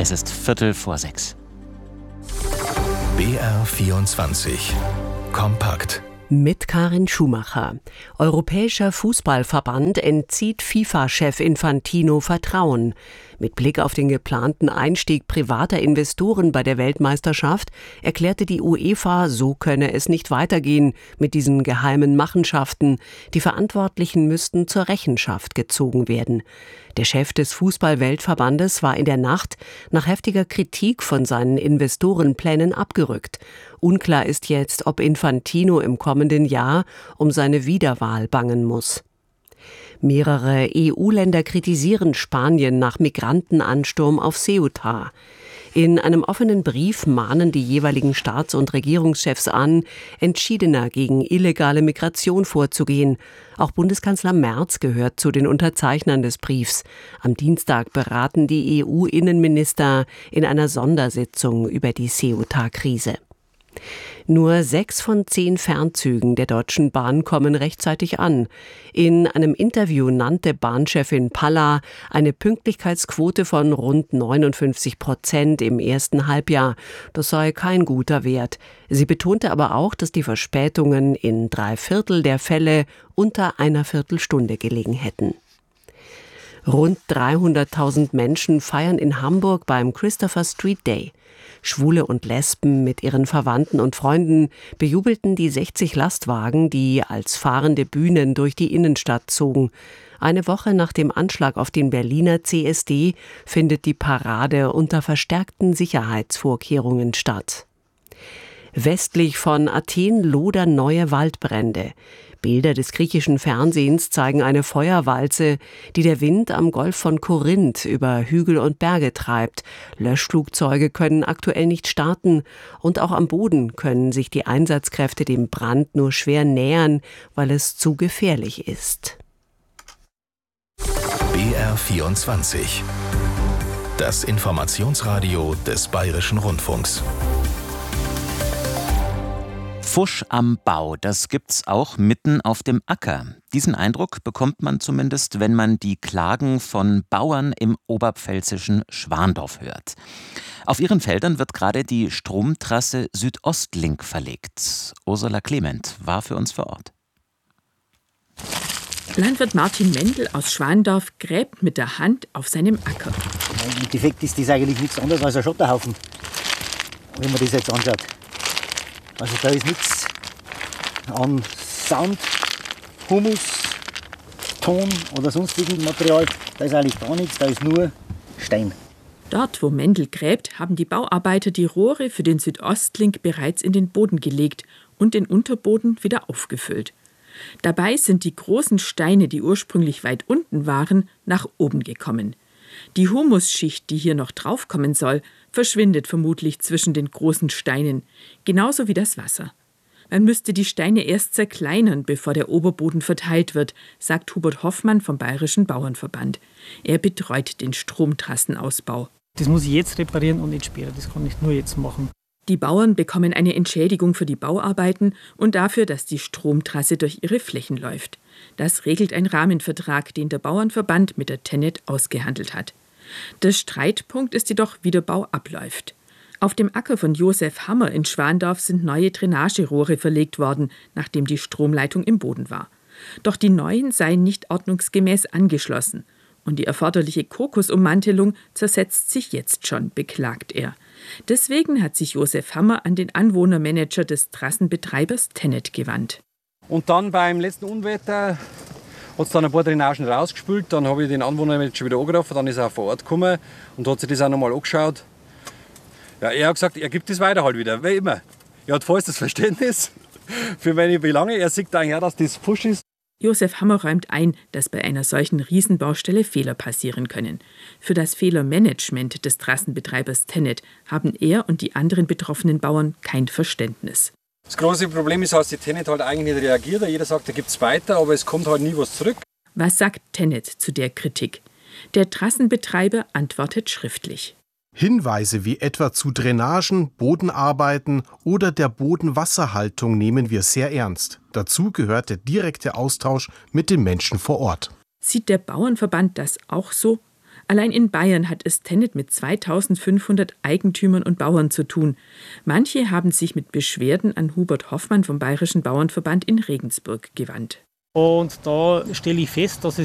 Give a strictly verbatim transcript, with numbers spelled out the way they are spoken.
Es ist Viertel vor sechs. B R vierundzwanzig Kompakt. Mit Karin Schumacher. Europäischer Fußballverband entzieht FIFA-Chef Infantino Vertrauen. Mit Blick auf den geplanten Einstieg privater Investoren bei der Weltmeisterschaft erklärte die UEFA, so könne es nicht weitergehen mit diesen geheimen Machenschaften. Die Verantwortlichen müssten zur Rechenschaft gezogen werden. Der Chef des Fußball-Weltverbandes war in der Nacht nach heftiger Kritik von seinen Investorenplänen abgerückt. Unklar ist jetzt, ob Infantino im kommenden Jahr um seine Wiederwahl bangen muss. Mehrere E U-Länder kritisieren Spanien nach Migrantenansturm auf Ceuta. In einem offenen Brief mahnen die jeweiligen Staats- und Regierungschefs an, entschiedener gegen illegale Migration vorzugehen. Auch Bundeskanzler Merz gehört zu den Unterzeichnern des Briefs. Am Dienstag beraten die E U-Innenminister in einer Sondersitzung über die Ceuta-Krise. Nur sechs von zehn Fernzügen der Deutschen Bahn kommen rechtzeitig an. In einem Interview nannte Bahnchefin Palla eine Pünktlichkeitsquote von rund neunundfünfzig Prozent im ersten Halbjahr. Das sei kein guter Wert. Sie betonte aber auch, dass die Verspätungen in drei Viertel der Fälle unter einer Viertelstunde gelegen hätten. Rund dreihunderttausend Menschen feiern in Hamburg beim Christopher Street Day. Schwule und Lesben mit ihren Verwandten und Freunden bejubelten die sechzig Lastwagen, die als fahrende Bühnen durch die Innenstadt zogen. Eine Woche nach dem Anschlag auf den Berliner C S D findet die Parade unter verstärkten Sicherheitsvorkehrungen statt. Westlich von Athen lodern neue Waldbrände. Bilder des griechischen Fernsehens zeigen eine Feuerwalze, die der Wind am Golf von Korinth über Hügel und Berge treibt. Löschflugzeuge können aktuell nicht starten und auch am Boden können sich die Einsatzkräfte dem Brand nur schwer nähern, weil es zu gefährlich ist. B R vierundzwanzig. Das Informationsradio des Bayerischen Rundfunks. Pfusch am Bau, das gibt's auch mitten auf dem Acker. Diesen Eindruck bekommt man zumindest, wenn man die Klagen von Bauern im oberpfälzischen Schwandorf hört. Auf ihren Feldern wird gerade die Stromtrasse Südostlink verlegt. Ursula Clement war für uns vor Ort. Landwirt Martin Mendel aus Schwandorf gräbt mit der Hand auf seinem Acker. Im Endeffekt ist das eigentlich nichts anderes als ein Schotterhaufen, wenn man das jetzt anschaut. Also da ist nichts an Sand, Humus, Ton oder sonstigem Material. Da ist eigentlich gar nichts, da ist nur Stein. Dort, wo Mendel gräbt, haben die Bauarbeiter die Rohre für den Südostlink bereits in den Boden gelegt und den Unterboden wieder aufgefüllt. Dabei sind die großen Steine, die ursprünglich weit unten waren, nach oben gekommen. Die Humusschicht, die hier noch draufkommen soll, verschwindet vermutlich zwischen den großen Steinen, genauso wie das Wasser. Man müsste die Steine erst zerkleinern, bevor der Oberboden verteilt wird, sagt Hubert Hoffmann vom Bayerischen Bauernverband. Er betreut den Stromtrassenausbau. Das muss ich jetzt reparieren und nicht später, das kann ich nur jetzt machen. Die Bauern bekommen eine Entschädigung für die Bauarbeiten und dafür, dass die Stromtrasse durch ihre Flächen läuft. Das regelt ein Rahmenvertrag, den der Bauernverband mit der Tennet ausgehandelt hat. Der Streitpunkt ist jedoch, wie der Bau abläuft. Auf dem Acker von Josef Hammer in Schwandorf sind neue Drainagerohre verlegt worden, nachdem die Stromleitung im Boden war. Doch die neuen seien nicht ordnungsgemäß angeschlossen. Und die erforderliche Kokosummantelung zersetzt sich jetzt schon, beklagt er. Deswegen hat sich Josef Hammer an den Anwohnermanager des Trassenbetreibers Tennet gewandt. Und dann beim letzten Unwetter hat es dann ein paar Drainagen rausgespült. Dann habe ich den Anwohnermanager wieder angerufen, dann ist er vor Ort gekommen und hat sich das auch noch mal angeschaut. Ja, er hat gesagt, er gibt das weiter halt wieder, wie immer. Er hat vollstes Verständnis für meine Belange. Er sieht eigentlich auch, dass das Pfusch ist. Josef Hammer räumt ein, dass bei einer solchen Riesenbaustelle Fehler passieren können. Für das Fehlermanagement des Trassenbetreibers Tennet haben er und die anderen betroffenen Bauern kein Verständnis. Das große Problem ist, dass die Tennet halt eigentlich nicht reagiert. Jeder sagt, da gibt es weiter, aber es kommt halt nie was zurück. Was sagt Tennet zu der Kritik? Der Trassenbetreiber antwortet schriftlich. Hinweise wie etwa zu Drainagen, Bodenarbeiten oder der Bodenwasserhaltung nehmen wir sehr ernst. Dazu gehört der direkte Austausch mit den Menschen vor Ort. Sieht der Bauernverband das auch so? Allein in Bayern hat es Tennet mit zweitausendfünfhundert Eigentümern und Bauern zu tun. Manche haben sich mit Beschwerden an Hubert Hoffmann vom Bayerischen Bauernverband in Regensburg gewandt. Und da stelle ich fest, dass es